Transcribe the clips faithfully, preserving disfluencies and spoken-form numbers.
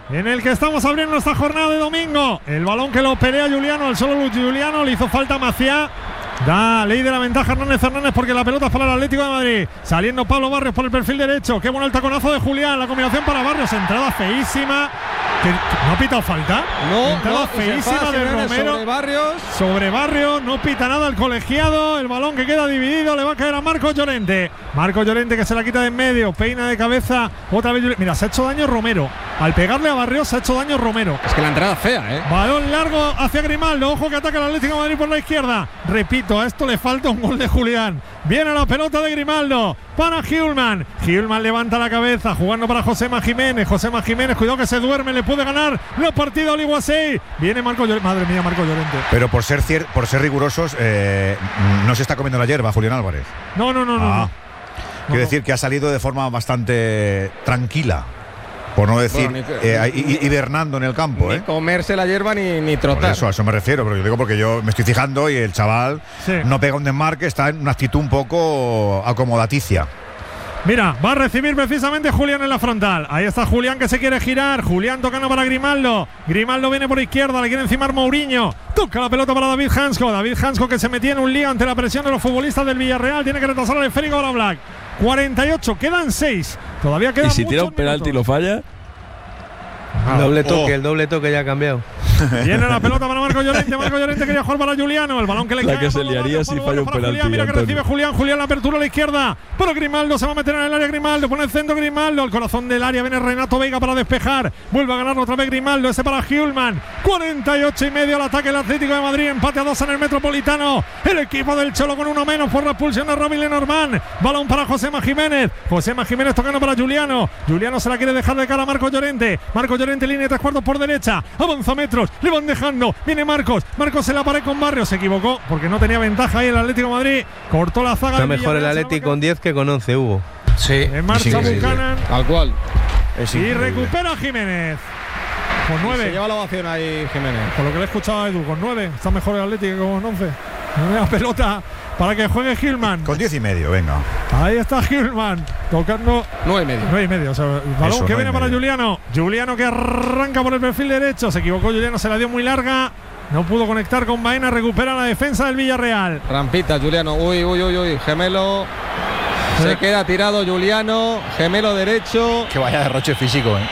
en el que estamos abriendo esta jornada de domingo. El balón que lo pelea Juliano, al solo Juliano, le hizo falta Maciá. Da ley de la ventaja Hernández Hernández porque la pelota es para el Atlético de Madrid. Saliendo Pablo Barrios por el perfil derecho. Qué bueno el taconazo de Julián. La combinación para Barrios. Entrada feísima. Que, ¿No ha pitado falta? No, entrada no, feísima de Romero. Sobre Barrios. Sobre Barrios. No pita nada el colegiado. El balón que queda dividido le va a caer a Marcos Llorente. Marcos Llorente que se la quita de en medio. Peina de cabeza. Otra vez. Mira, se ha hecho daño Romero. Al pegarle a Barrios se ha hecho daño Romero. Es que la entrada es fea, ¿eh? Balón largo hacia Grimaldo. Ojo que ataca el Atlético de Madrid por la izquierda. Repito. A esto le falta un gol de Julián. Viene la pelota de Grimaldo para Hjulmand. Hjulmand levanta la cabeza jugando para Josema Jiménez. Josema Jiménez, cuidado que se duerme, le puede ganar la partida a Oliguasei. Viene Marco Llorente. Madre mía, Marco Llorente. Pero por ser cier- por ser rigurosos, eh, no se está comiendo la hierba, Julián Álvarez. No, no, no, ah. no. no. Quiero decir que ha salido de forma bastante tranquila. Por no decir, bueno, eh, hibernando en el campo. Ni ¿eh? comerse la hierba ni, ni trotar. Por eso, a eso me refiero, pero yo digo porque yo me estoy fijando y el chaval sí. no pega un desmarque, está en una actitud un poco acomodaticia. Mira, va a recibir precisamente Julián en la frontal. Ahí está Julián que se quiere girar. Julián tocando para Grimaldo. Grimaldo viene por izquierda, le quiere encimar Mourinho. Toca la pelota para David Hansko. David Hansko que se metía en un lío ante la presión de los futbolistas del Villarreal. Tiene que retrasar al esférico All Black. cuarenta y ocho, quedan seis. Todavía quedan. ¿Y si tira un penalti y lo falla? Ah, doble toque, oh. el doble toque ya ha cambiado. Viene la pelota para Marco Llorente. Marco Llorente quería jugar para Juliano. El balón que le la cae que se liaría si falla un penalti. Julián. Mira que recibe Julián. Julián la apertura a la izquierda. Pero Grimaldo se va a meter en el área. Grimaldo pone el centro. Grimaldo al corazón del área. Viene Renato Veiga para despejar. Vuelve a ganar otra vez Grimaldo. Ese para Hjulmand. cuarenta y ocho y medio al ataque del Atlético de Madrid. Empate a dos en el Metropolitano. El equipo del Cholo con uno menos por la expulsión de Robin Lenormand. Balón para Josema Jiménez. Josema Jiménez tocando para Juliano. Juliano se la quiere dejar de cara a Marco Llorente. Marco Llorente línea de tres cuartos por derecha. Avanza metros. Le van dejando. Viene Marcos. Marcos se la pared con Barrios. Se equivocó porque no tenía ventaja ahí el Atlético de Madrid. Cortó la zaga. Está mejor el Atlético con diez que con once, Hugo. Sí. En marcha sí, sí, Buchanan. Sí. Tal cual. Es y increíble. recupera Jiménez. Con nueve. Se lleva la ovación ahí Jiménez. Por lo que le he escuchado a Edu, con nueve. Está mejor el Atlético que con once. Una pelota para que juegue Hjulmand. Con diez y medio, venga. Ahí está Hjulmand. Tocando. Nueve y medio. nueve y medio. O sea, el balón Eso, que nueve viene y para medio. Juliano. Juliano que arranca por el perfil derecho. Se equivocó Juliano, se la dio muy larga. No pudo conectar con Baena. Recupera la defensa del Villarreal. Rampita, Juliano. Uy, uy, uy, uy. Gemelo. Se queda tirado Juliano. Gemelo derecho. Que vaya derroche físico, ¿eh?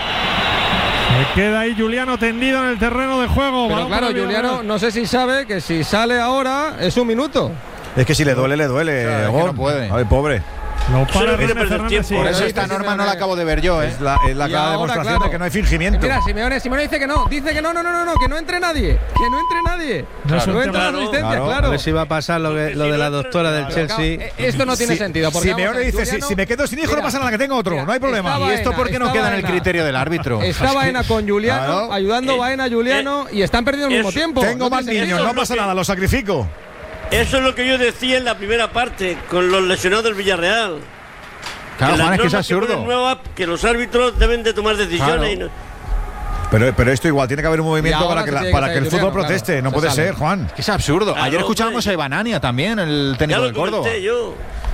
Se queda ahí Juliano tendido en el terreno de juego. Pero Balón claro, para el Juliano, Villarreal. no sé si sabe que si sale ahora es un minuto. Es que si le duele, le duele. Claro, es que Gon. no puede. Ay, pobre. Lo para Solo quiere Hernández perder Hernández, tiempo. sí. Por eso sí, esta sí, norma sí, no la sí. acabo de ver yo, ¿eh? Es la, es la Y clara ahora, demostración claro. de que no hay fingimiento. Mira, Simeone, Simeone dice que no, dice que no, no, no, no, no, que no entre nadie, que no entre nadie. No es un no tema- entra la Claro, asistencia, claro. claro. A ver si va a pasar lo, que, lo de la doctora del Claro, Chelsea. eh, Esto no tiene Si- sentido. Porque Simeone vamos a ver, dice, si, Juliano- si me quedo sin hijo Mira, no pasa nada, que tengo otro, mira, no hay problema. está ¿Y esto Baena, por qué no está queda en el Baena. criterio del árbitro? Está Baena con Juliano, Claro. ayudando Eh, Baena a Juliano y están perdiendo al mismo eso. tiempo. Tengo No más tiene niños, eso no es lo pasa que- nada, lo sacrifico. Eso es lo que yo decía en la primera parte con los lesionados del Villarreal. Claro, las Juan, es que es normas absurdo. ponen nuevas, que los árbitros deben de tomar decisiones. Claro. Y no- Pero, pero esto igual, tiene que haber un movimiento ahora para que, se la- tiene para que que el salir fútbol Juliano, proteste. claro, No se puede sale. ser, Juan. Que es absurdo. Claro, Ayer escuchábamos hombre. a Ibanania también, el Ya técnico lo del Córdoba. comenté yo.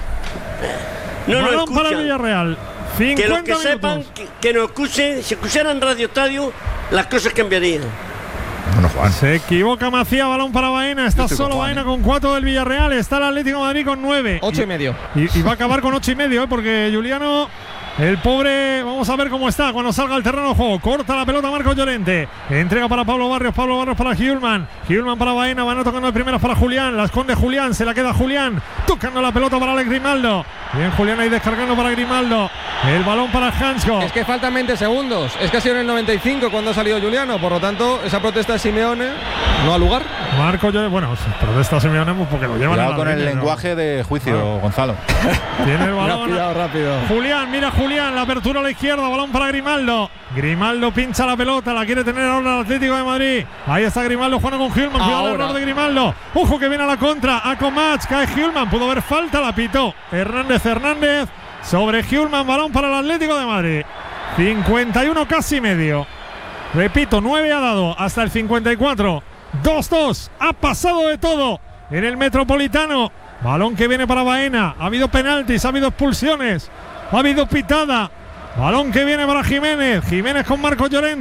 No lo Balón para el escuchan. Villarreal. Que los cincuenta que sepan, minutos. que, que nos escuchen, si escucharan Radio Estadio, las cosas cambiarían. Bueno, Juan. Se equivoca Macía, balón para Baena. Está estoy con solo Juan, Baena eh. con cuatro del Villarreal. Está el Atlético de Madrid con nueve. Ocho y medio. Y, y va a acabar con ocho y medio, ¿eh? Porque Juliano, el pobre, vamos a ver cómo está cuando salga al terreno de juego. Corta la pelota Marco Llorente. Entrega para Pablo Barrios. Pablo Barrios para Hjulmand. Hjulmand para Baena. Baena tocando de primeras para Julián. La esconde Julián. Se la queda Julián. Tocando la pelota para Alex Grimaldo. Bien, Julián ahí descargando para Grimaldo. El balón para Hansko. Es que faltan veinte segundos. Es que ha sido en el noventa y cinco cuando ha salido Juliano. Por lo tanto, esa protesta de Simeone no ha lugar. Marco Llorente. Bueno, protesta Simeone porque lo llevan a Cuidado la con el línea, ¿no? lenguaje de juicio, Claro. Gonzalo. Tiene el Lo ha balón. pillado rápido. Julián, mira Julián, la apertura a la izquierda, balón para Grimaldo. Grimaldo pincha la pelota, la quiere tener ahora el Atlético de Madrid. Ahí está Grimaldo jugando con Hjulmand, cuidado el Ahora. error de Grimaldo. Ojo que viene a la contra, a Comach, cae Hjulmand, pudo haber falta, la pitó Hernández Hernández sobre Hjulmand, balón para el Atlético de Madrid. cincuenta y uno casi medio. Repito, nueve ha dado hasta el cincuenta y cuatro. dos dos, ha pasado de todo en el Metropolitano. Balón que viene para Baena. Ha habido penaltis, ha habido expulsiones, ha habido pitada. Balón que viene para Jiménez. Jiménez con Marco Llorente.